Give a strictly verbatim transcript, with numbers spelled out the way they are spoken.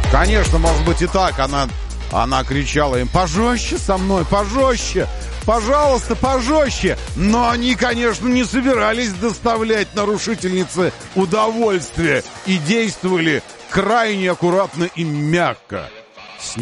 Конечно, может быть и так. Она, она кричала им: пожестче со мной, пожестче, пожалуйста, пожестче. Но они, конечно, не собирались доставлять нарушительнице удовольствие и действовали крайне аккуратно и мягко.